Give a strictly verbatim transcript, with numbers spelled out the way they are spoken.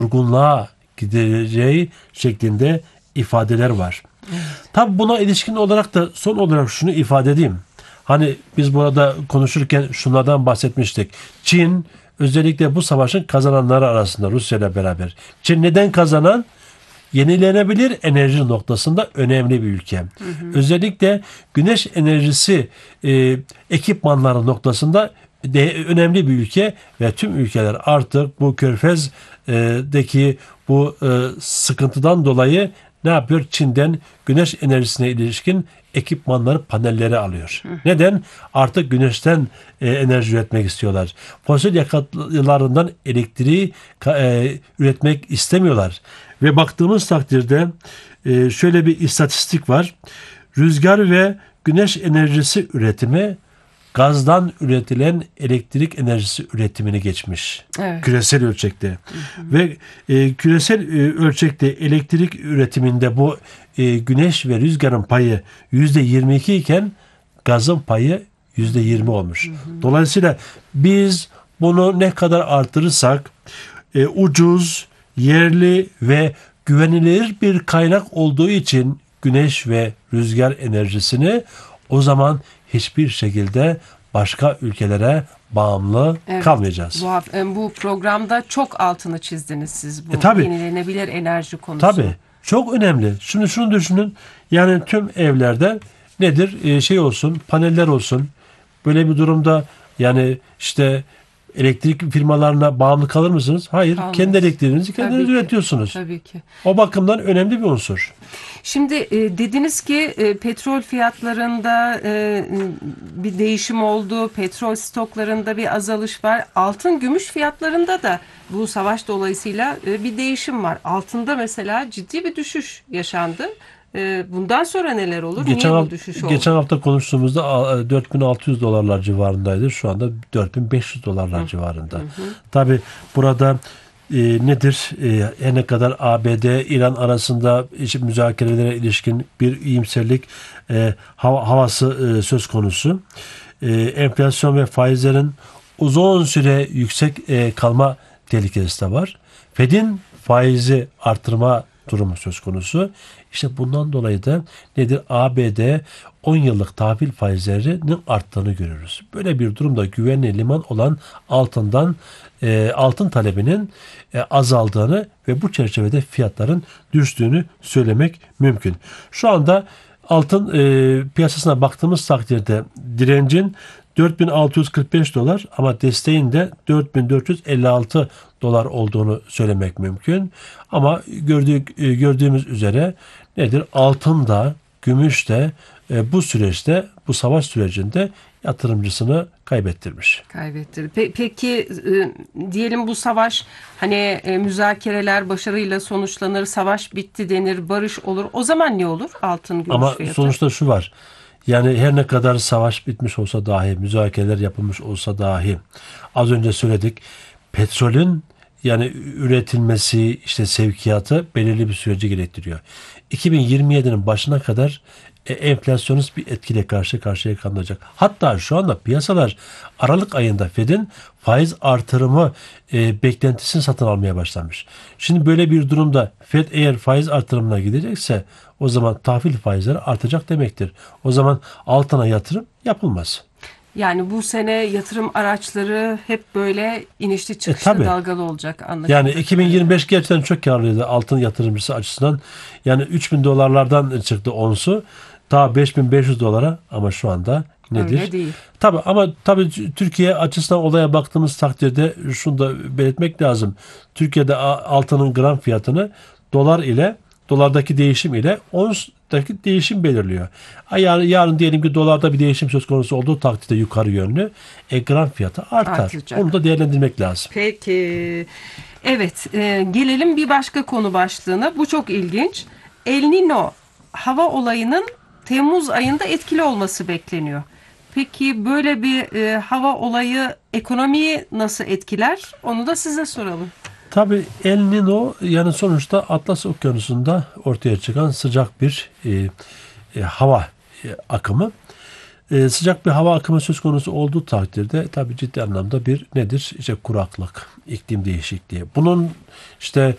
durgunluğa gideceği şeklinde ifadeler var. Evet. Tabi buna ilişkin olarak da son olarak şunu ifade edeyim. Hani biz burada konuşurken şunlardan bahsetmiştik. Çin özellikle bu savaşın kazananları arasında Rusya ile beraber. Çin neden kazanan? Yenilenebilir enerji noktasında önemli bir ülke. Hı hı. Özellikle güneş enerjisi e, ekipmanları noktasında de önemli bir ülke ve tüm ülkeler artık bu Körfez'deki bu e, sıkıntıdan dolayı ne yapıyor? Çin'den güneş enerjisine ilişkin ekipmanları, panelleri alıyor. Hı. Neden? Artık güneşten e, enerji üretmek istiyorlar. Fosil yakıtlarından elektriği e, üretmek istemiyorlar. Ve baktığımız takdirde e, şöyle bir istatistik var. Rüzgar ve güneş enerjisi üretimi gazdan üretilen elektrik enerjisi üretimini geçmiş. Evet. Küresel ölçekte. Hı hı. Ve e, küresel e, ölçekte elektrik üretiminde bu e, güneş ve rüzgarın payı yüzde yirmi iki iken gazın payı yüzde yirmi olmuş. Hı hı. Dolayısıyla biz bunu ne kadar artırırsak e, ucuz, yerli ve güvenilir bir kaynak olduğu için güneş ve rüzgar enerjisini o zaman hiçbir şekilde başka ülkelere bağımlı evet, kalmayacağız. Bu, bu programda çok altını çizdiniz siz bu e, yenilenebilir enerji konusu. Tabii. Çok önemli. Şunu şunu düşünün. Yani tüm evlerde nedir? Ee, şey olsun, paneller olsun. Böyle bir durumda yani işte elektrik firmalarına bağımlı kalır mısınız? Hayır. Kalmaz. Kendi elektriğinizi kendiniz Tabii üretiyorsunuz. Ki. Tabii ki. O bakımdan önemli bir unsur. Şimdi e, dediniz ki e, petrol fiyatlarında e, bir değişim oldu. Petrol stoklarında bir azalış var. Altın, gümüş fiyatlarında da bu savaş dolayısıyla e, bir değişim var. Altında mesela ciddi bir düşüş yaşandı. Bundan sonra neler olur? Geçen, Niye bu düşüş oldu? Geçen hafta konuştuğumuzda dört bin altı yüz dolarlar civarındaydı. Şu anda dört bin beş yüz dolarlar hı. civarında. Hı hı. Tabii burada e, nedir? E, her ne kadar A B D İran arasında işte, müzakerelere ilişkin bir iyimserlik e, hava, havası e, söz konusu. E, enflasyon ve faizlerin uzun süre yüksek e, kalma tehlikesi de var. Fed'in faizi artırma durumu söz konusu. İşte bundan dolayı da nedir? A B D on yıllık tahvil faizlerinin arttığını görürüz. Böyle bir durumda güvenli liman olan altından e, altın talebinin e, azaldığını ve bu çerçevede fiyatların düştüğünü söylemek mümkün. Şu anda altın e, piyasasına baktığımız takdirde direncin dört bin altı yüz kırk beş dolar ama desteğin de dört bin dört yüz elli altı dolar olduğunu söylemek mümkün. Ama gördük, gördüğümüz üzere nedir? Altın da, gümüş de e, bu süreçte, bu savaş sürecinde yatırımcısını kaybettirmiş. Kaybettirdi. Pe- peki e, diyelim bu savaş hani e, müzakereler başarıyla sonuçlanır, savaş bitti denir, barış olur. O zaman ne olur altın, gümüş Ama fiyatı? sonuçta şu var. Yani her ne kadar savaş bitmiş olsa dahi, müzakereler yapılmış olsa dahi az önce söyledik. Petrolün yani üretilmesi, işte sevkiyatı belirli bir süreci gerektiriyor. iki bin yirmi yedinin başına kadar e, enflasyonist bir etkiyle karşı karşıya kalınacak. Hatta şu anda piyasalar Aralık ayında Fed'in faiz artırımı e, beklentisini satın almaya başlamış. Şimdi böyle bir durumda Fed eğer faiz artırımına gidecekse o zaman tahvil faizleri artacak demektir. O zaman altına yatırım yapılmaz. Yani bu sene yatırım araçları hep böyle inişli çıkışlı e, dalgalı olacak anlaşılan. Yani iki bin yirmi beş gerçekten çok karlıydı altın yatırımcısı açısından. Yani üç bin dolarlardan çıktı onsu. Ta beş bin beş yüz dolara ama şu anda nedir? Öyle değil. Tabii ama tabii Türkiye açısından olaya baktığımız takdirde şunu da belirtmek lazım. Türkiye'de altının gram fiyatını dolar ile dolardaki değişim ile onsdaki değişim belirliyor. Yani yarın diyelim ki dolarda bir değişim söz konusu olduğu takdirde yukarı yönlü e, gram fiyatı artar. Artacak. Onu da değerlendirmek lazım. Peki. Evet, e, gelelim bir başka konu başlığına. Bu çok ilginç. El Niño hava olayının Temmuz ayında etkili olması bekleniyor. Peki böyle bir e, hava olayı ekonomiyi nasıl etkiler? Onu da size soralım. Tabii El Niño yani sonuçta Atlas Okyanusu'nda ortaya çıkan sıcak bir e, e, hava e, akımı. E, sıcak bir hava akımı söz konusu olduğu takdirde tabii ciddi anlamda bir nedir? İşte kuraklık, iklim değişikliği. Bunun işte